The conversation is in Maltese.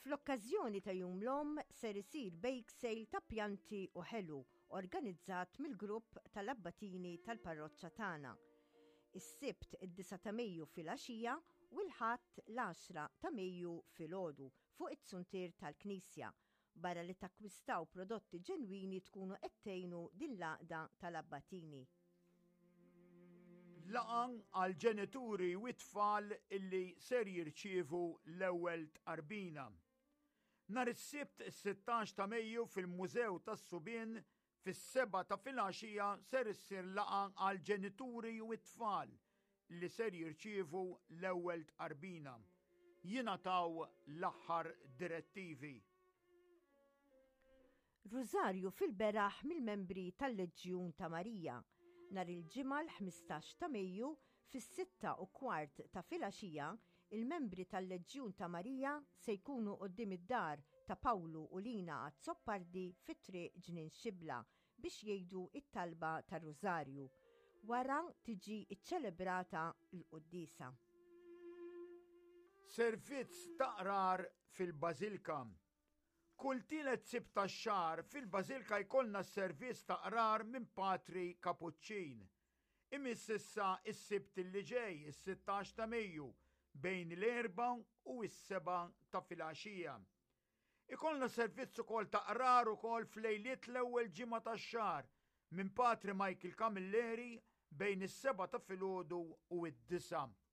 Fl-okkażjoni ta' Jum l-Omm ser isir bake sale ta' pjanti u ħelu organizzat mill-grupp tal-Abbatini tal-parroċċa tagħna. Is-Sibt id-9 ta' Mejju fil-għaxija u l-Ħadd l-10 ta' Mejju filgħodu fuq it-suntier tal-Knisja. Barra li takkwistaw prodotti ġenwini tkunu qed tgħinu din l-għaqda tal-Abbatini. Laqan għal ġenituri u t-tfal illi ser jirċievu l-ewwel tqarbina. Nhar is-Sibt is-16 ta' Mejju fil-Mużew tas-Subien fis-7 ta' filgħaxija ser issir laqan għal ġenituri u t-tfal li ser jirċievu l-ewwel tqarbina. Jingħataw l-aħħar direttivi. Rużarju fil-beraħ mill-membri tal-Leġjun ta' Marija. Nhar il-ġimgħa l-15 ta' Mejju fis-6:15 ta' filgħaxija il-membri tal-Leġjun ta' Marija se jkunu quddiem id-dar ta' Pawlu u Lina Azzoppardi fit-triq Ġnien Xibla biex jgħidu it-talba tar-Rużarju. Wara tiġi ċċelebrata l-Qudiesa. Servizz ta' qrar fil-Bażilka. Kull tielet Sibt tax-xahar fil-Bażilka jkollna servizz ta' qrar minn Patri Kapuċċin. Imiss issa is-Sibt li ġej, is-16 ta' Mejju, bejn l-4 u s-7 ta' filgħaxija. Ikollna servizz ukoll ta' qrar ukoll f'lejliet l-ewwel ġimgħa tax-xahar minn Patri Michael Camilleri bejn is-7 ta' filgħodu u d-9.